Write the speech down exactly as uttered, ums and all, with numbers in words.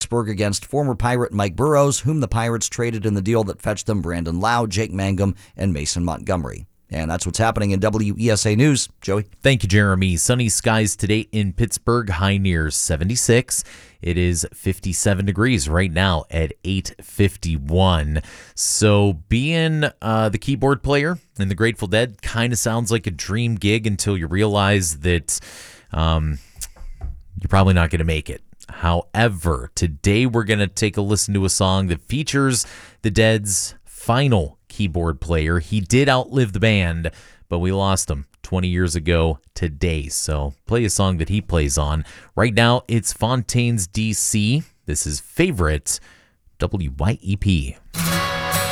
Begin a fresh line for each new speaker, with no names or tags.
Pittsburgh against former Pirate Mike Burrows, whom the Pirates traded in the deal that fetched them Brandon Lau, Jake Mangum, and Mason Montgomery. And that's what's happening in W E S A News. Joey?
Thank you, Jeremy. Sunny skies today in Pittsburgh, high near seventy-six. It is fifty-seven degrees right now at eight fifty-one. So being uh, the keyboard player in the Grateful Dead kind of sounds like a dream gig until you realize that um, you're probably not going to make it. However, today we're going to take a listen to a song that features the Dead's final keyboard player. He did outlive the band, but we lost him twenty years ago today. So play a song that he plays on. Right now, it's Fontaines D C. This is Favorite W Y E P.